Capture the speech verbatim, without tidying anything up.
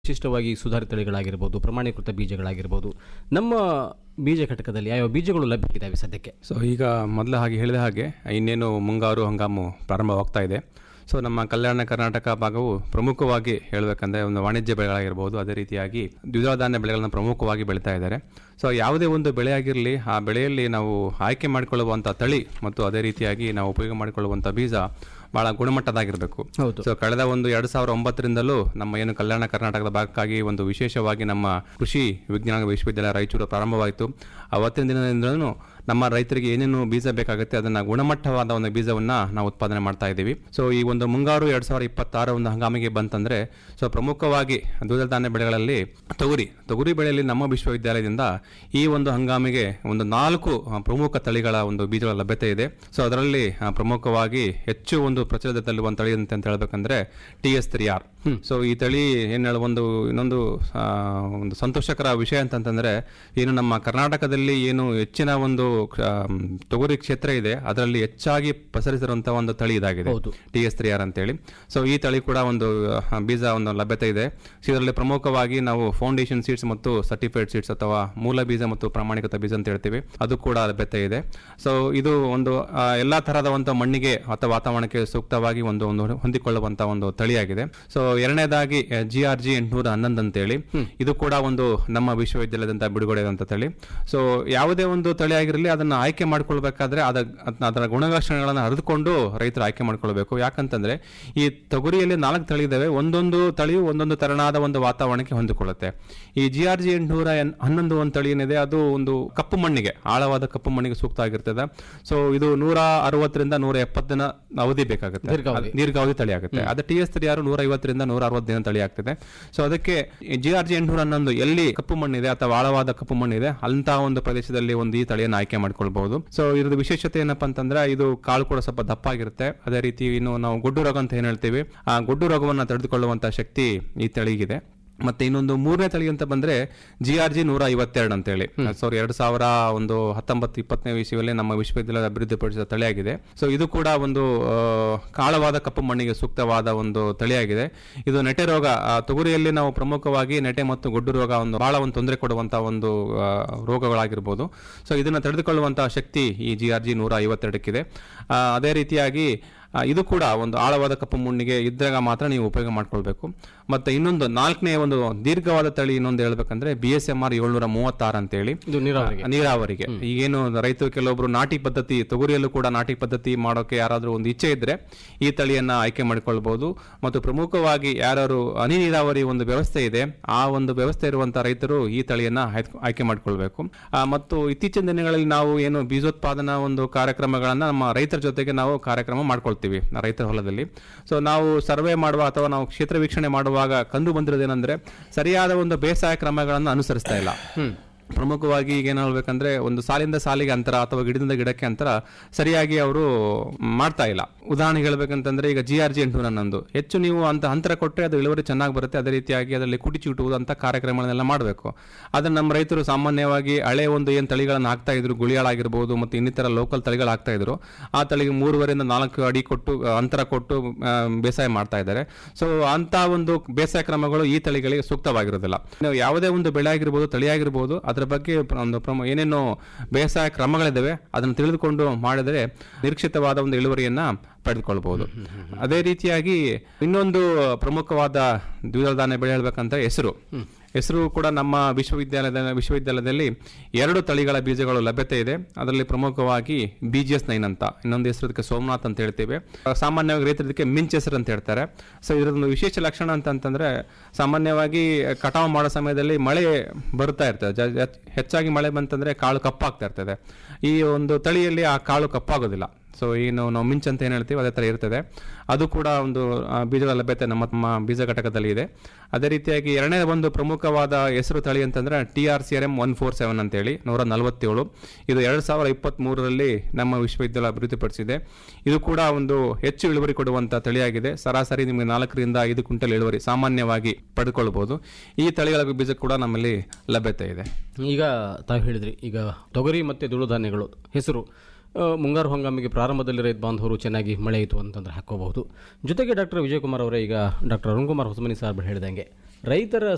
ವಿಶಿಷ್ಟವಾಗಿ ಸುಧಾರಿತ ತಳಿಗಳಾಗಿರ್ಬೋದು, ಪ್ರಮಾಣೀಕೃತ ಬೀಜಗಳಾಗಿರ್ಬೋದು, ನಮ್ಮ ಬೀಜ ಘಟಕದಲ್ಲಿ ಯಾವ ಬೀಜಗಳು ಲಭ್ಯವಿದ್ದಾವೆ ಸದ್ಯಕ್ಕೆ? ಸೊ ಈಗ ಮೊದಲ ಹಾಗೆ ಹೇಳಿದ ಹಾಗೆ ಇನ್ನೇನು ಮುಂಗಾರು ಹಂಗಾಮು ಪ್ರಾರಂಭವಾಗ್ತಾ ಇದೆ. ಸೊ ನಮ್ಮ ಕಲ್ಯಾಣ ಕರ್ನಾಟಕ ಭಾಗವು ಪ್ರಮುಖವಾಗಿ ಹೇಳಬೇಕಂದ್ರೆ ಒಂದು ವಾಣಿಜ್ಯ ಬೆಳೆಗಳಾಗಿರ್ಬೋದು, ಅದೇ ರೀತಿಯಾಗಿ ದ್ವಿದಳ ಧಾನ್ಯ ಬೆಳೆಗಳನ್ನು ಪ್ರಮುಖವಾಗಿ ಬೆಳೀತಾ ಇದ್ದಾರೆ. ಸೊ ಯಾವುದೇ ಒಂದು ಬೆಳೆ ಆಗಿರಲಿ, ಆ ಬೆಳೆಯಲ್ಲಿ ನಾವು ಆಯ್ಕೆ ಮಾಡಿಕೊಳ್ಳುವಂಥ ತಳಿ ಮತ್ತು ಅದೇ ರೀತಿಯಾಗಿ ನಾವು ಉಪಯೋಗ ಮಾಡಿಕೊಳ್ಳುವಂಥ ಬೀಜ ಭಾಳ ಗುಣಮಟ್ಟದಾಗಿರಬೇಕು. ಸೊ ಕಳೆದ ಒಂದು ಎರಡು ಸಾವಿರದ ಒಂಬತ್ತರಿಂದಲೂ ನಮ್ಮ ಏನು ಕಲ್ಯಾಣ ಕರ್ನಾಟಕದ ಭಾಗಕ್ಕಾಗಿ ಒಂದು ವಿಶೇಷವಾಗಿ ನಮ್ಮ ಕೃಷಿ ವಿಜ್ಞಾನ ವಿಶ್ವವಿದ್ಯಾಲಯ ರಾಯಚೂರು ಪ್ರಾರಂಭವಾಯಿತು. ಅವತ್ತಿನ ದಿನದಿಂದಲೂ ನಮ್ಮ ರೈತರಿಗೆ ಏನೇನು ಬೀಜ ಬೇಕಾಗುತ್ತೆ ಅದನ್ನು ಗುಣಮಟ್ಟವಾದ ಒಂದು ಬೀಜವನ್ನು ನಾವು ಉತ್ಪಾದನೆ ಮಾಡ್ತಾ ಇದ್ದೀವಿ. ಸೊ ಈ ಒಂದು ಮುಂಗಾರು ಎರಡು ಸಾವಿರದ ಇಪ್ಪತ್ತಾರ ಒಂದು ಹಂಗಾಮಿಗೆ ಬಂತಂದರೆ ಸೊ ಪ್ರಮುಖವಾಗಿ ದ್ವಿದಳ ಧಾನ್ಯ ಬೆಳೆಗಳಲ್ಲಿ ತೊಗರಿ ತೊಗರಿ ಬೆಳೆಯಲ್ಲಿ ನಮ್ಮ ವಿಶ್ವವಿದ್ಯಾಲಯದಿಂದ ಈ ಒಂದು ಹಂಗಾಮಿಗೆ ಒಂದು ನಾಲ್ಕು ಪ್ರಮುಖ ತಳಿಗಳ ಒಂದು ಬೀಜಗಳ ಲಭ್ಯತೆ ಇದೆ. ಸೊ ಅದರಲ್ಲಿ ಪ್ರಮುಖವಾಗಿ ಹೆಚ್ಚು ಒಂದು ಪ್ರಚಲಿತದಲ್ಲಿ ಒಂದು ತಳಿ ಅಂತ ಹೇಳ್ಬೇಕಂದ್ರೆ T S three R. So ಈ ತಳಿ ಏನು ಹೇಳ ಒಂದು ಇನ್ನೊಂದು ಒಂದು ಸಂತೋಷಕರ ವಿಷಯ ಅಂತಂತಂದ್ರೆ ಏನು ನಮ್ಮ ಕರ್ನಾಟಕದಲ್ಲಿ ಏನು ಹೆಚ್ಚಿನ ಒಂದು ತೊಗರಿ ಕ್ಷೇತ್ರ ಇದೆ ಅದರಲ್ಲಿ ಹೆಚ್ಚಾಗಿ ಪಸರಿಸಿರುವಂತಹ ಒಂದು ತಳಿ ಇದಾಗಿದೆ ಟಿ ಎಸ್ ತ್ರೀ ಆರ್ ಅಂತೇಳಿ. ಸೊ ಈ ತಳಿ ಕೂಡ ಒಂದು ಬೀಜ ಒಂದು ಲಭ್ಯತೆ ಇದೆ. ಇದರಲ್ಲಿ ಪ್ರಮುಖವಾಗಿ ನಾವು ಫೌಂಡೇಶನ್ ಸೀಡ್ಸ್ ಮತ್ತು ಸರ್ಟಿಫೈಡ್ ಸೀಡ್ಸ್ ಅಥವಾ ಮೂಲ ಬೀಜ ಮತ್ತು ಪ್ರಾಮಾಣಿಕೃತ ಬೀಜ ಅಂತ ಹೇಳ್ತೀವಿ, ಅದು ಕೂಡ ಲಭ್ಯತೆ ಇದೆ. ಸೊ ಇದು ಒಂದು ಎಲ್ಲಾ ತರಹದ ಒಂದು ಮಣ್ಣಿಗೆ ಅಥವಾ ವಾತಾವರಣಕ್ಕೆ ಸೂಕ್ತವಾಗಿ ಒಂದು ಒಂದು ಹೊಂದಿಕೊಳ್ಳುವಂತಹ ಒಂದು ತಳಿಯಾಗಿದೆ. ಸೊ ಎರಡನೇದಾಗಿ ಜಿ ಆರ್ ಜಿ ಎಂಟುನೂರ ಹನ್ನೊಂದು ಅಂತೇಳಿ, ಇದು ಕೂಡ ಒಂದು ನಮ್ಮ ವಿಶ್ವವಿದ್ಯಾಲಯದಿಂದ ಬಿಡುಗಡೆಯಾದಂಥ ತಳಿ. ಸೊ ಯಾವುದೇ ಒಂದು ತಳಿ ಆಗಿರಲಿ ಅದನ್ನು ಆಯ್ಕೆ ಮಾಡ್ಕೊಳ್ಬೇಕಾದ್ರೆ ಅದ ಅದರ ಗುಣಲಕ್ಷಣಗಳನ್ನು ಅರಿದುಕೊಂಡು ರೈತರು ಆಯ್ಕೆ ಮಾಡ್ಕೊಳ್ಬೇಕು. ಯಾಕಂತಂದ್ರೆ ಈ ತೊಗರಿಯಲ್ಲಿ ನಾಲ್ಕು ತಳಿ ಇದಾವೆ, ಒಂದೊಂದು ತಳಿಯು ಒಂದೊಂದು ತರನಾದ ಒಂದು ವಾತಾವರಣಕ್ಕೆ ಹೊಂದಿಕೊಳ್ಳುತ್ತೆ. ಈ ಜಿ ಆರ್ ಜಿ ಎಂಟುನೂರ ಹನ್ನೊಂದು ಒಂದು ತಳಿ ಏನಿದೆ ಅದು ಒಂದು ಕಪ್ಪು ಮಣ್ಣಿಗೆ, ಆಳವಾದ ಕಪ್ಪು ಮಣ್ಣಿಗೆ ಸೂಕ್ತ ಆಗಿರ್ತದೆ. ಸೊ ಇದು ನೂರ ಅರವತ್ತರಿಂದ ನೂರ ಎಪ್ಪತ್ತು ದಿನ ಅವಧಿ ಬೇಕಾಗುತ್ತೆ, ದೀರ್ಘಾವಧಿ ತಳಿ ಆಗುತ್ತೆ. ಅದು ಟಿ ಎಸ್ ತ್ರೀ ಆರ್ ನೂರ ಐವತ್ತರಿಂದ ನೂರ ಅರವತ್ತು ದಿನ ತಳಿ ಆಗ್ತದೆ. ಸೊ ಅದಕ್ಕೆ ಜಿ ಆರ್ ಜಿ ಎಂಟುನೂರ ಹನ್ನೊಂದು ಎಲ್ಲಿ ಕಪ್ಪು ಮಣ್ಣಿದೆ ಅಥವಾ ಆಳವಾದ ಕಪ್ಪು ಮಣ್ಣಿದೆ ಅಂತಹ ಒಂದು ಪ್ರದೇಶದಲ್ಲಿ ಒಂದು ಈ ತಳಿಯನ್ನು ಆಯ್ಕೆ ಮಾಡ್ಕೊಳ್ಬಹುದು. ಸೊ ಇದ್ರ ವಿಶೇಷತೆ ಏನಪ್ಪಾ ಅಂತಂದ್ರೆ ಇದು ಕಾಳು ಕೂಡ ಸ್ವಲ್ಪ ದಪ್ಪ ಆಗಿರುತ್ತೆ. ಅದೇ ರೀತಿ ಇನ್ನು ನಾವು ಗೊಡ್ಡು ರೋಗ ಅಂತ ಏನ್ ಹೇಳ್ತೀವಿ, ಆ ಗೊಡ್ಡು ರೋಗವನ್ನು ತಡೆದುಕೊಳ್ಳುವಂತಹ ಶಕ್ತಿ ಈ ತಳಿಗಿದೆ. ಮತ್ತೆ ಇನ್ನೊಂದು ಮೂರನೇ ತಳಿ ಅಂತ ಬಂದ್ರೆ ಜಿ ಆರ್ ಜಿ ನೂರ ಐವತ್ತೆರಡು ಅಂತೇಳಿ, ಸಾರಿ ಎರಡ್ ಸಾವಿರ ಒಂದು ಹತ್ತೊಂಬತ್ತು ಇಪ್ಪತ್ತನೇ ವಿಷಯದಲ್ಲಿ ನಮ್ಮ ವಿಶ್ವವಿದ್ಯಾಲಯ ಅಭಿವೃದ್ಧಿಪಡಿಸಿದ ತಳಿಯಾಗಿದೆ. ಸೊ ಇದು ಕೂಡ ಒಂದು ಕಾಳವಾದ ಕಪ್ಪು ಮಣ್ಣಿಗೆ ಸೂಕ್ತವಾದ ಒಂದು ತಳಿಯಾಗಿದೆ. ಇದು ನೆಟೆ ರೋಗ, ತೊಗರಿಯಲ್ಲಿ ನಾವು ಪ್ರಮುಖವಾಗಿ ನೆಟೆ ಮತ್ತು ಗೊಡ್ಡು ರೋಗ ಒಂದು ಬಹಳ ಒಂದು ತೊಂದರೆ ಕೊಡುವಂತಹ ಒಂದು ರೋಗಗಳಾಗಿರ್ಬೋದು. ಸೊ ಇದನ್ನ ತಡೆದುಕೊಳ್ಳುವಂತಹ ಶಕ್ತಿ ಈ ಜಿ ಆರ್ ಜಿ ನೂರ ಐವತ್ತೆರಡಕ್ಕಿದೆ. ಅದೇ ರೀತಿಯಾಗಿ ಇದು ಕೂಡ ಒಂದು ಆಳವಾದ ಕಪ್ಪು ಮಣ್ಣಿಗೆ ಇದ್ದಾಗ ಮಾತ್ರ ನೀವು ಉಪಯೋಗ ಮಾಡ್ಕೊಳ್ಬೇಕು. ಮತ್ತೆ ಇನ್ನೊಂದು ನಾಲ್ಕನೇ ಒಂದು ದೀರ್ಘವಾದ ತಳಿ ಇನ್ನೊಂದು ಹೇಳ್ಬೇಕಂದ್ರೆ ಬಿ ಎಸ್ ಎಂ ಆರ್ ಏಳ್ನೂರ ಮೂವತ್ತಾರು ಅಂತೇಳಿ, ನೀರಾವರಿಗೆ. ಈಗೇನು ರೈತರು ಕೆಲವೊಬ್ರು ನಾಟಿ ಪದ್ಧತಿ, ತೊಗರಿಯಲ್ಲೂ ಕೂಡ ನಾಟಿ ಪದ್ಧತಿ ಮಾಡೋಕೆ ಯಾರಾದ್ರೂ ಒಂದು ಇಚ್ಛೆ ಇದ್ರೆ ಈ ತಳಿಯನ್ನ ಆಯ್ಕೆ ಮಾಡಿಕೊಳ್ಬಹುದು. ಮತ್ತು ಪ್ರಮುಖವಾಗಿ ಯಾರು ಹನಿ ನೀರಾವರಿ ಒಂದು ವ್ಯವಸ್ಥೆ ಇದೆ ಆ ಒಂದು ವ್ಯವಸ್ಥೆ ಇರುವಂತಹ ರೈತರು ಈ ತಳಿಯನ್ನ ಆಯ್ಕೆ ಮಾಡಿಕೊಳ್ಬೇಕು. ಮತ್ತು ಇತ್ತೀಚಿನ ದಿನಗಳಲ್ಲಿ ನಾವು ಏನು ಬೀಜೋತ್ಪಾದನಾ ಒಂದು ಕಾರ್ಯಕ್ರಮಗಳನ್ನ ನಮ್ಮ ರೈತರ ಜೊತೆಗೆ ನಾವು ಕಾರ್ಯಕ್ರಮ ಮಾಡ್ಕೊಳ್ತೀವಿ ರೈತರ ಹೊಲದಲ್ಲಿ. ಸೊ ನಾವು ಸರ್ವೆ ಮಾಡುವ ಅಥವಾ ನಾವು ಕ್ಷೇತ್ರ ವೀಕ್ಷಣೆ ಮಾಡುವಾಗ ಕಂಡು ಬಂದಿರೋದೇನೆಂದ್ರೆ ಸರಿಯಾದ ಒಂದು ಬೇಸಾಯ ಕ್ರಮಗಳನ್ನು ಅನುಸರಿಸ್ತಾ ಇಲ್ಲ. ಪ್ರಮುಖವಾಗಿ ಈಗ ಏನ್ ಹೇಳ್ಬೇಕಂದ್ರೆ ಒಂದು ಸಾಲಿಂದ ಸಾಲಿಗೆ ಅಂತರ ಅಥವಾ ಗಿಡದಿಂದ ಗಿಡಕ್ಕೆ ಅಂತರ ಸರಿಯಾಗಿ ಅವರು ಮಾಡ್ತಾ ಇಲ್ಲ. ಉದಾಹರಣೆಗೆ ಹೇಳ್ಬೇಕಂತಂದ್ರೆ ಈಗ ಜಿ ಆರ್ ಜಿ ಎಂಟುನೂರ ಹನ್ನೊಂದು ಹೆಚ್ಚು ನೀವು ಅಂತ ಅಂತರ ಕೊಟ್ಟರೆ ಅದು ಇಳುವರಿ ಚೆನ್ನಾಗಿ ಬರುತ್ತೆ. ಅದೇ ರೀತಿಯಾಗಿ ಅದರಲ್ಲಿ ಕುಡಿ ಚೂಟುವುದಂತ ಕಾರ್ಯಕ್ರಮಗಳನ್ನೆಲ್ಲ ಮಾಡಬೇಕು. ಅದನ್ನ ನಮ್ಮ ರೈತರು ಸಾಮಾನ್ಯವಾಗಿ ಹಳೆ ಒಂದು ಏನ್ ತಳಿಗಳನ್ನು ಹಾಕ್ತಾ ಇದ್ರು, ಗುಳಿಯಾಳಾಗಿರ್ಬೋದು ಮತ್ತು ಇನ್ನಿತರ ಲೋಕಲ್ ತಳಿಗಳು ಹಾಕ್ತಾ ಇದ್ರು, ಆ ತಳಿಗೆ ಮೂರುವರೆಯಿಂದ ನಾಲ್ಕು ಅಡಿ ಕೊಟ್ಟು ಅಂತರ ಕೊಟ್ಟು ಬೇಸಾಯ ಮಾಡ್ತಾ ಇದ್ದಾರೆ. ಸೊ ಅಂತ ಒಂದು ಬೇಸಾಯ ಕ್ರಮಗಳು ಈ ತಳಿಗಳಿಗೆ ಸೂಕ್ತವಾಗಿರೋದಿಲ್ಲ. ಯಾವುದೇ ಒಂದು ಬೆಳೆ ಆಗಿರ್ಬೋದು, ತಳಿ ಆಗಿರ್ಬೋದು, ಅದರ ಬಗ್ಗೆ ಒಂದು ಏನೇನು ಬೇಸಾಯ ಕ್ರಮಗಳಿದ್ದಾವೆ ಅದನ್ನು ತಿಳಿದುಕೊಂಡು ಮಾಡಿದರೆ ನಿರೀಕ್ಷಿತವಾದ ಒಂದು ಇಳುವರಿಯನ್ನ ಪಡೆದುಕೊಳ್ಬಹುದು. ಅದೇ ರೀತಿಯಾಗಿ ಇನ್ನೊಂದು ಪ್ರಮುಖವಾದ ದ್ವಿದಳ ಧಾನ್ಯ ಬೆಳೆ ಹೇಳ್ಬೇಕಂತ ಹೆಸರು ಹೆಸರು ಕೂಡ ನಮ್ಮ ವಿಶ್ವವಿದ್ಯಾಲಯದ ವಿಶ್ವವಿದ್ಯಾಲಯದಲ್ಲಿ ಎರಡು ತಳಿಗಳ ಬೀಜಗಳು ಲಭ್ಯತೆ ಇದೆ. ಅದರಲ್ಲಿ ಪ್ರಮುಖವಾಗಿ ಬಿ ಜಿ ಎಸ್ ನೈನ್ ಅಂತ, ಇನ್ನೊಂದು ಹೆಸರು ಸೋಮನಾಥ್ ಅಂತ ಹೇಳ್ತೇವೆ. ಸಾಮಾನ್ಯವಾಗಿ ರೈತರಿಗೆ ಮಿಂಚ್ ಹೆಸರು ಅಂತ ಹೇಳ್ತಾರೆ. ಸೊ ಇದರೊಂದು ವಿಶೇಷ ಲಕ್ಷಣ ಅಂತಂತಂದ್ರೆ ಸಾಮಾನ್ಯವಾಗಿ ಕಟಾವು ಮಾಡೋ ಸಮಯದಲ್ಲಿ ಮಳೆ ಬರುತ್ತಾ ಇರ್ತದೆ. ಹೆಚ್ಚಾಗಿ ಮಳೆ ಬಂತಂದ್ರೆ ಕಾಳು ಕಪ್ಪಾಗ್ತಾ ಇರ್ತದೆ. ಈ ಒಂದು ತಳಿಯಲ್ಲಿ ಆ ಕಾಳು ಕಪ್ಪಾಗೋದಿಲ್ಲ. ಸೊ ಏನು ನಾವು ಮಿಂಚ್ ಅಂತ ಏನು ಹೇಳ್ತೀವಿ ಅದೇ ಥರ ಇರ್ತದೆ. ಅದು ಕೂಡ ಒಂದು ಬೀಜಗಳ ಲಭ್ಯತೆ ನಮ್ಮ ನಮ್ಮ ಬೀಜ ಘಟಕದಲ್ಲಿ ಇದೆ. ಅದೇ ರೀತಿಯಾಗಿ ಎರಡನೇ ಒಂದು ಪ್ರಮುಖವಾದ ಹೆಸರು ತಳಿ ಅಂತಂದ್ರೆ T R C R M one four seven ಅಂತೇಳಿ ನೂರ ನಲವತ್ತೇಳು. ಇದು ಎರಡು ಸಾವಿರದ ಇಪ್ಪತ್ತ್ ಮೂರರಲ್ಲಿ ನಮ್ಮ ವಿಶ್ವವಿದ್ಯಾಲಯ ಅಭಿವೃದ್ಧಿಪಡಿಸಿದೆ. ಇದು ಕೂಡ ಒಂದು ಹೆಚ್ಚು ಇಳುವರಿ ಕೊಡುವಂಥ ತಳಿಯಾಗಿದೆ. ಸರಾಸರಿ ನಿಮಗೆ ನಾಲ್ಕರಿಂದ ಐದು ಕ್ವಿಂಟಲ್ ಇಳುವರಿ ಸಾಮಾನ್ಯವಾಗಿ ಪಡೆದುಕೊಳ್ಳಬಹುದು. ಈ ತಳಿಗಳ ಬೀಜ ಕೂಡ ನಮ್ಮಲ್ಲಿ ಲಭ್ಯತೆ ಇದೆ. ಈಗ ತಾವು ಹೇಳಿದ್ರಿ, ಈಗ ತೊಗರಿ ಮತ್ತು ದ್ವಿದಳ ಧಾನ್ಯಗಳು ಹೆಸರು ಮುಂಗಾರು ಹಂಗಾಮಿಗೆ ಪ್ರಾರಂಭದಲ್ಲಿ ರೈತ ಬಾಂಧವರು ಚೆನ್ನಾಗಿ ಮಳೆ ಇತ್ತು ಅಂತಂದ್ರೆ ಹಾಕೋಬಹುದು. ಜೊತೆಗೆ ಡಾಕ್ಟರ್ ವಿಜಯಕುಮಾರ್ ಅವರೇ, ಈಗ ಡಾಕ್ಟರ್ ಅರುಣ್ ಕುಮಾರ್ ಹೊಸಮನಿ ಸಾಹೇಬ್ ಹೇಳಿದಂಗೆ ರೈತರ